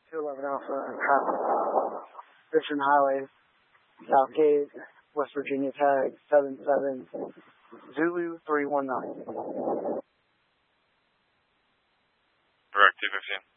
211 Alpha, traffic. Richmond Highway, Southgate, West Virginia, tag 77 Zulu 319. Direct 215.